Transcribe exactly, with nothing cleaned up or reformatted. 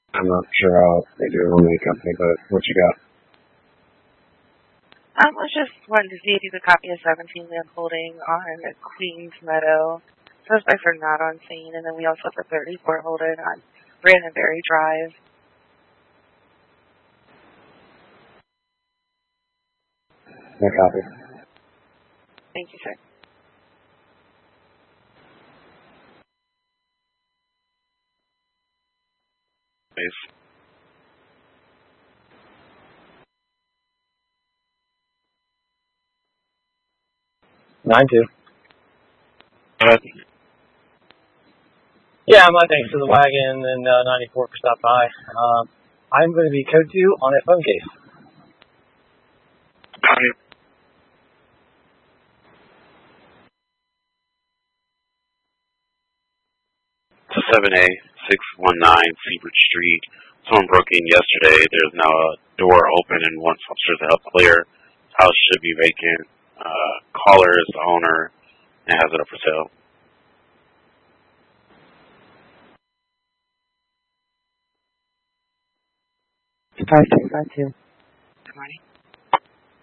I'm not sure how they do it on the company, but what you got? Um, I was just wanting to see if you could copy a seventeen lamp holding on Queens Meadow. Suspects are not on scene, and then we also have a thirty-four holding on Brandonberry Drive. No copy. Thank you, sir. Please. Nine two. Go ahead. Yeah, my thanks to the wagon and uh, ninety-four for stop by. Um, I'm going to be code two on that phone case. Copy. To seven A, six one nine Seabridge Street. Someone broke in yesterday. There's now a door open and wants officers to help clear. House should be vacant. Uh, caller is the owner and has it up for sale. five two five two. Good morning.